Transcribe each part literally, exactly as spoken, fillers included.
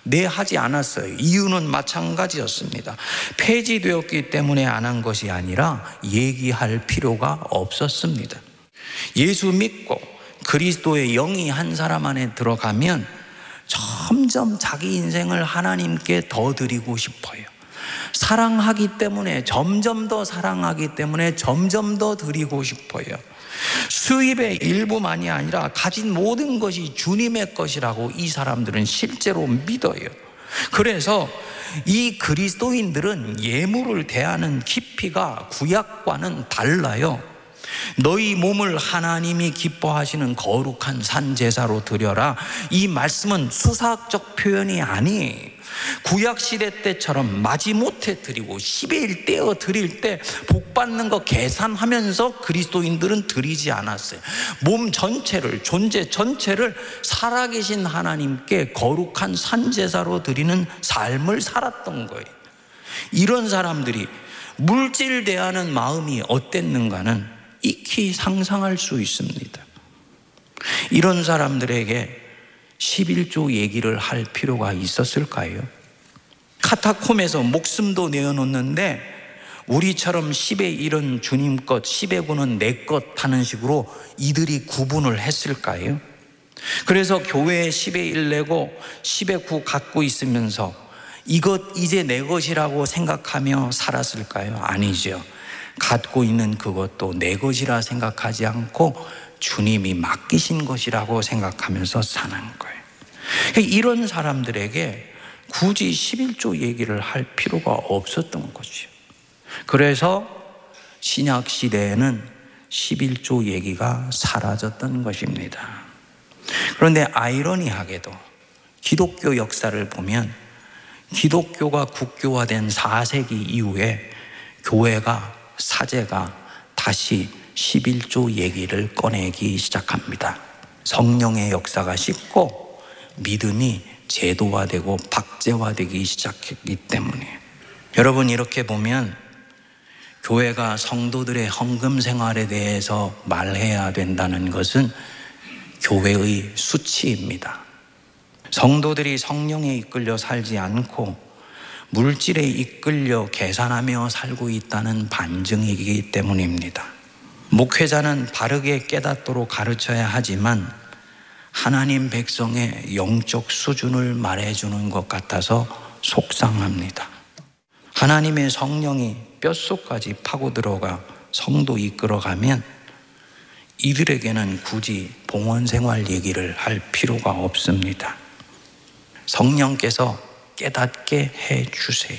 네, 하지 않았어요. 이유는 마찬가지였습니다. 폐지되었기 때문에 안 한 것이 아니라 얘기할 필요가 없었습니다. 예수 믿고 그리스도의 영이 한 사람 안에 들어가면 점점 자기 인생을 하나님께 더 드리고 싶어요. 사랑하기 때문에, 점점 더 사랑하기 때문에 점점 더 드리고 싶어요. 수입의 일부만이 아니라 가진 모든 것이 주님의 것이라고 이 사람들은 실제로 믿어요. 그래서 이 그리스도인들은 예물을 대하는 깊이가 구약과는 달라요. 너희 몸을 하나님이 기뻐하시는 거룩한 산제사로 드려라. 이 말씀은 수사학적 표현이 아니에요. 구약시대 때처럼 마지못해 드리고 십의 일 떼어 드릴 때 복 받는 거 계산하면서 그리스도인들은 드리지 않았어요. 몸 전체를, 존재 전체를 살아계신 하나님께 거룩한 산제사로 드리는 삶을 살았던 거예요. 이런 사람들이 물질 대하는 마음이 어땠는가는 익히 상상할 수 있습니다. 이런 사람들에게 십일조 얘기를 할 필요가 있었을까요? 카타콤에서 목숨도 내어놓는데 우리처럼 십의 일은 주님 것, 십의 구는 내 것 하는 식으로 이들이 구분을 했을까요? 그래서 교회에 십의 일 내고 십의 구 갖고 있으면서 이것 이제 내 것이라고 생각하며 살았을까요? 아니죠. 갖고 있는 그것도 내 것이라 생각하지 않고 주님이 맡기신 것이라고 생각하면서 사는 거예요. 이런 사람들에게 굳이 십일조 얘기를 할 필요가 없었던 거죠. 그래서 신약 시대에는 십일조 얘기가 사라졌던 것입니다. 그런데 아이러니하게도 기독교 역사를 보면 기독교가 국교화된 사 세기 이후에 교회가, 사제가 다시 십일조 얘기를 꺼내기 시작합니다. 성령의 역사가 식고 믿음이 제도화되고 박제화되기 시작했기 때문에. 여러분, 이렇게 보면 교회가 성도들의 헌금 생활에 대해서 말해야 된다는 것은 교회의 수치입니다. 성도들이 성령에 이끌려 살지 않고 물질에 이끌려 계산하며 살고 있다는 반증이기 때문입니다. 목회자는 바르게 깨닫도록 가르쳐야 하지만 하나님 백성의 영적 수준을 말해주는 것 같아서 속상합니다. 하나님의 성령이 뼛속까지 파고들어가 성도 이끌어가면 이들에게는 굳이 봉헌생활 얘기를 할 필요가 없습니다. 성령께서 깨닫게 해주세요.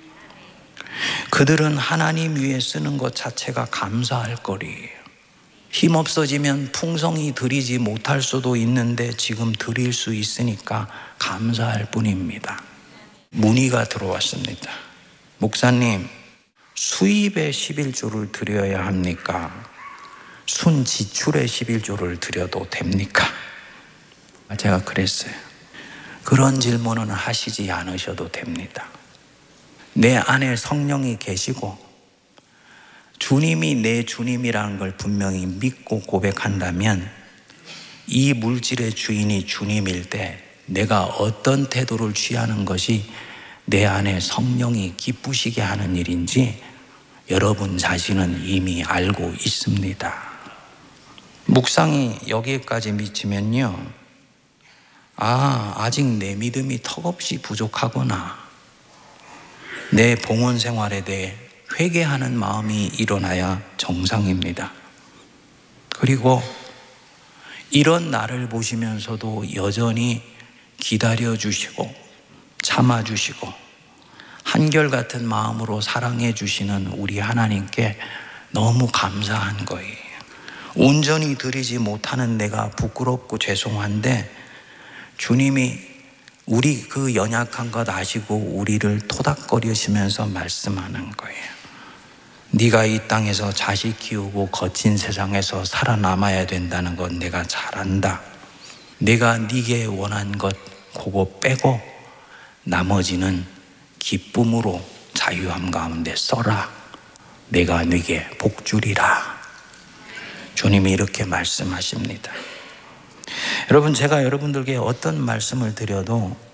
그들은 하나님 위에 쓰는 것 자체가 감사할 거리예요. 힘없어지면 풍성히 드리지 못할 수도 있는데 지금 드릴 수 있으니까 감사할 뿐입니다. 문의가 들어왔습니다. 목사님, 수입의 십일조를 드려야 합니까? 순 지출의 십일조를 드려도 됩니까? 제가 그랬어요. 그런 질문은 하시지 않으셔도 됩니다. 내 안에 성령이 계시고 주님이 내 주님이라는 걸 분명히 믿고 고백한다면 이 물질의 주인이 주님일 때 내가 어떤 태도를 취하는 것이 내 안에 성령이 기쁘시게 하는 일인지 여러분 자신은 이미 알고 있습니다. 묵상이 여기까지 미치면요, 아, 아직 내 믿음이 턱없이 부족하구나. 내 봉헌 생활에 대해 회개하는 마음이 일어나야 정상입니다. 그리고 이런 나를 보시면서도 여전히 기다려주시고 참아주시고 한결같은 마음으로 사랑해 주시는 우리 하나님께 너무 감사한 거예요. 온전히 드리지 못하는 내가 부끄럽고 죄송한데 주님이 우리 그 연약한 것 아시고 우리를 토닥거리시면서 말씀하는 거예요. 네가 이 땅에서 자식 키우고 거친 세상에서 살아남아야 된다는 건 내가 잘 안다. 내가 네게 원한 것 그거 빼고 나머지는 기쁨으로 자유함 가운데 써라. 내가 네게 복 주리라. 주님이 이렇게 말씀하십니다. 여러분, 제가 여러분들께 어떤 말씀을 드려도